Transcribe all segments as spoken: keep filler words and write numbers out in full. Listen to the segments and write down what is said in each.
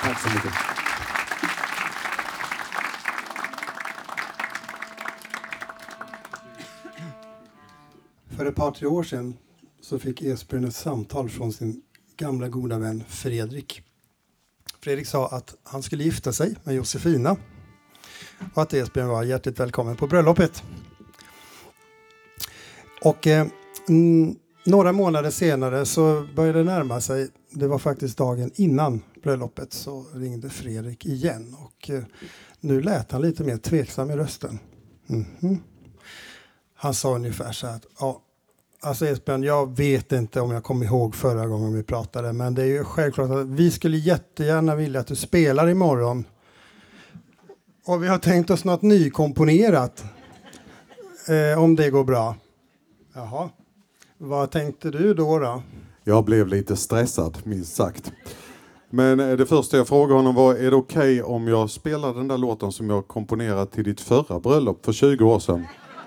Tack så mycket. För ett par, tre år sedan så fick Esbjörn ett samtal från sin gamla goda vän Fredrik. Fredrik sa att han skulle gifta sig med Josefina och att Esbjörn var hjärtligt välkommen på bröllopet. Och eh, n- några månader senare så började det närma sig, det var faktiskt dagen innan bröllopet, så ringde Fredrik igen och eh, nu lät han lite mer tveksam i rösten. Mm-hmm. Han sa ungefär så här att ja, alltså Esbjörn, jag vet inte om jag kommer ihåg förra gången vi pratade, men det är ju självklart att vi skulle jättegärna vilja att du spelar imorgon. Och vi har tänkt oss något nykomponerat. Eh, om det går bra. Jaha. Vad tänkte du då då? Jag blev lite stressad, minst sagt. Men det första jag frågade honom var, är det okej okay om jag spelar den där låten som jag komponerade till ditt förra bröllop för tjugo år sedan?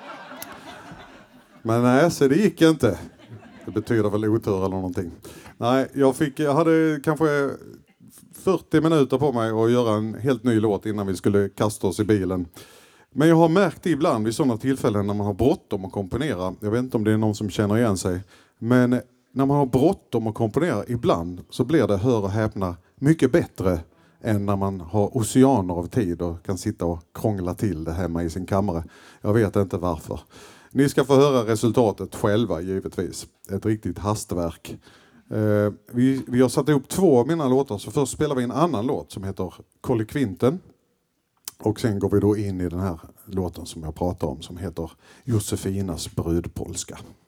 Men nej, så det gick inte. Det betyder väl otur eller någonting. Nej, jag, fick, jag hade kanske fyrtio minuter på mig att göra en helt ny låt innan vi skulle kasta oss i bilen. Men jag har märkt ibland vid sådana tillfällen när man har bråttom att komponera. Jag vet inte om det är någon som känner igen sig. Men när man har bråttom att komponera ibland så blir det, hör och häpna, mycket bättre än när man har oceaner av tid och kan sitta och krångla till det hemma i sin kammare. Jag vet inte varför. Ni ska få höra resultatet själva givetvis. Ett riktigt hastverk. Eh, vi, vi har satt ihop två av mina låtar, så först spelar vi en annan låt som heter Kollekvinten. Och sen går vi då in i den här låten som jag pratar om som heter Josefinas brudpolska.